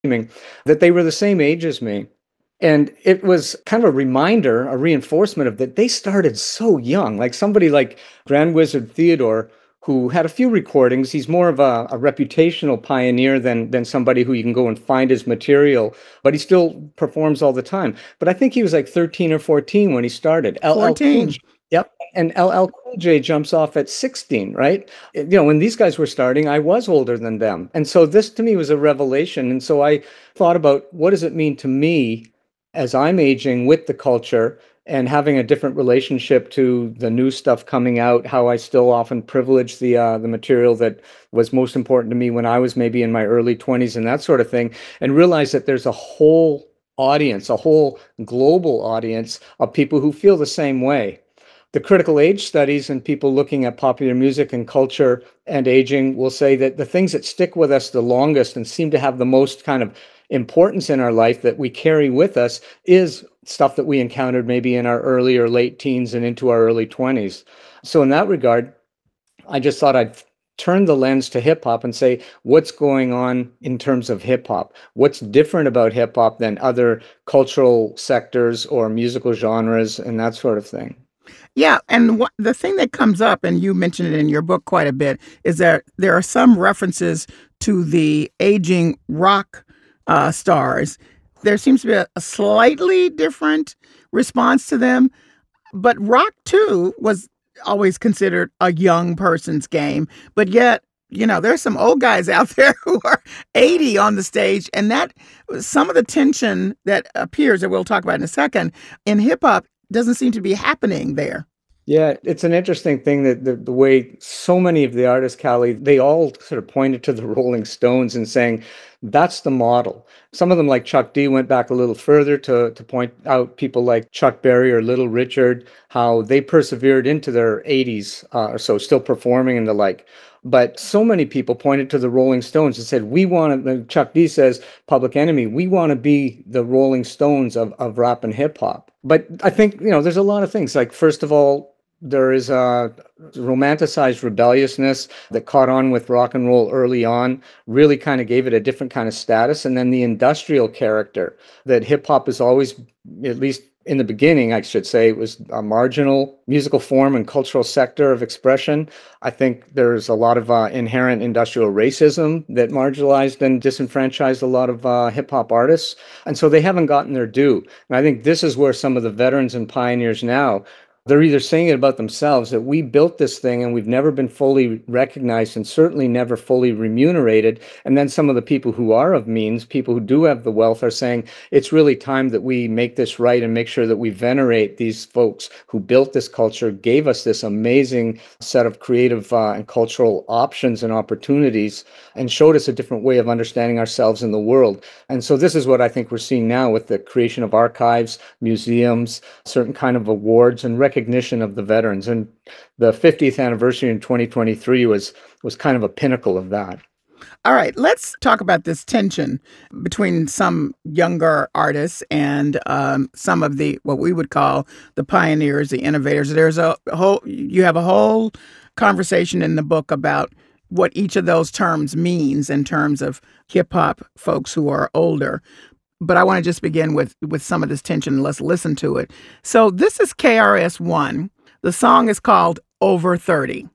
screaming, that they were the same age as me. And it was kind of a reminder, a reinforcement of that they started so young. Like somebody like Grand Wizard Theodore, who had a few recordings. He's more of a reputational pioneer than somebody who you can go and find his material, but he still performs all the time. But I think he was like 13 or 14 when he started. LL Cool 14. J, yep. And LL Cool J jumps off at 16, right? When these guys were starting, I was older than them. And so this to me was a revelation. And so I thought about what does it mean to me as I'm aging with the culture and having a different relationship to the new stuff coming out, how I still often privilege the material that was most important to me when I was maybe in my early 20s and that sort of thing, and realize that there's a whole audience, a whole global audience of people who feel the same way. The critical age studies and people looking at popular music and culture and aging will say that the things that stick with us the longest and seem to have the most kind of importance in our life that we carry with us is stuff that we encountered maybe in our early or late teens and into our early 20s. So, in that regard, I just thought I'd turn the lens to hip hop and say, what's going on in terms of hip hop? What's different about hip hop than other cultural sectors or musical genres and that sort of thing? Yeah, and the thing that comes up, and you mentioned it in your book quite a bit, is that there are some references to the aging rock stars. There seems to be a slightly different response to them, but rock too was always considered a young person's game. But yet, there's some old guys out there who are 80 on the stage, and that some of the tension that appears, that we'll talk about in a second, in hip hop doesn't seem to be happening there. Yeah, it's an interesting thing that the way so many of the artists, Callie, they all sort of pointed to the Rolling Stones and saying that's the model. Some of them, like Chuck D, went back a little further to point out people like Chuck Berry or Little Richard, how they persevered into their 80s or so, still performing and the like. But so many people pointed to the Rolling Stones and said, we want to, Chuck D says, Public Enemy, we want to be the Rolling Stones of rap and hip hop. But I think, there's a lot of things. Like, first of all, there is a romanticized rebelliousness that caught on with rock and roll early on, really kind of gave it a different kind of status. And then the industrial character that hip hop is always, at least in the beginning, I should say, it was a marginal musical form and cultural sector of expression. I think there's a lot of inherent industrial racism that marginalized and disenfranchised a lot of hip hop artists. And so they haven't gotten their due. And I think this is where some of the veterans and pioneers now, they're either saying it about themselves that we built this thing and we've never been fully recognized and certainly never fully remunerated. And then some of the people who are of means, people who do have the wealth, are saying it's really time that we make this right and make sure that we venerate these folks who built this culture, gave us this amazing set of creative and cultural options and opportunities, and showed us a different way of understanding ourselves in the world. And so this is what I think we're seeing now with the creation of archives, museums, certain kind of awards and recognition of the veterans. And the 50th anniversary in 2023 was kind of a pinnacle of that. All right, let's talk about this tension between some younger artists and some of the what we would call the pioneers, the innovators. You have a whole conversation in the book about what each of those terms means in terms of hip hop folks who are older. But I want to just begin with some of this tension. Let's listen to it. So this is KRS One. The song is called Over 30.